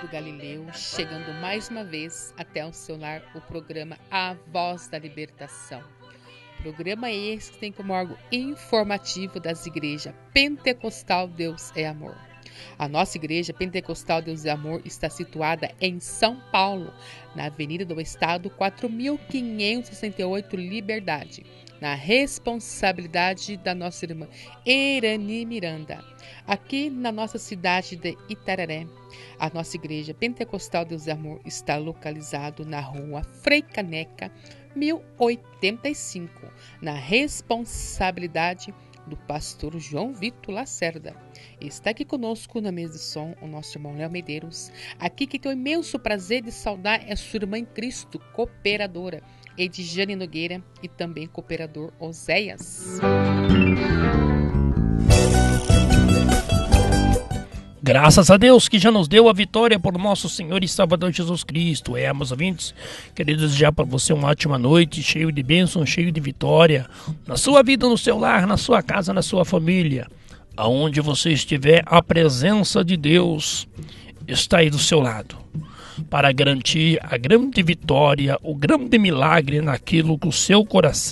do Galileu, chegando mais uma vez até o seu lar o programa A Voz da Libertação. Programa esse que tem como órgão informativo das igrejas Pentecostal Deus é Amor. A nossa igreja Pentecostal Deus é Amor está situada em São Paulo, na Avenida do Estado 4568 Liberdade, na responsabilidade da nossa irmã Erani Miranda. Aqui na nossa cidade de Itararé, a nossa igreja Pentecostal Deus é Amor está localizado na rua Frei Caneca, 1085, na responsabilidade do pastor João Vitor Lacerda. Está aqui conosco na mesa de som o nosso irmão Léo Medeiros. Aqui que tem o imenso prazer de saudar é sua irmã em Cristo, cooperadora Edjane Nogueira e também cooperador Oséias. Graças a Deus que já nos deu a vitória por nosso Senhor e Salvador Jesus Cristo. Meus ouvintes, quero desejar para você uma ótima noite, cheio de bênção, cheio de vitória, na sua vida, no seu lar, na sua casa, na sua família. Aonde você estiver, a presença de Deus está aí do seu lado, para garantir a grande vitória, o grande milagre naquilo que o seu coração